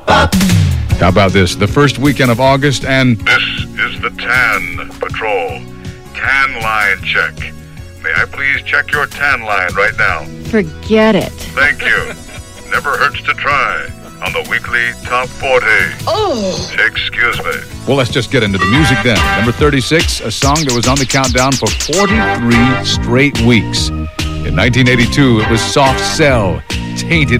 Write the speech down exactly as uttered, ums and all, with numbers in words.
How about this? The first weekend of August, and This is the Tan Patrol. Tan line check. May I please check your tan line right now? Forget it. Thank you. Never hurts to try on the weekly Top forty. Oh. Excuse me. well, let's just get into the music then. Number thirty-six, a song that was on the countdown for forty-three straight weeks. In nineteen eighty-two, it was Soft Cell, Tainted